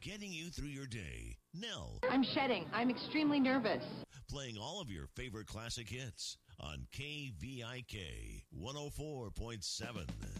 getting you through your day. Nell. I'm shedding. I'm extremely nervous. Playing all of your favorite classic hits on KVIK 104.7.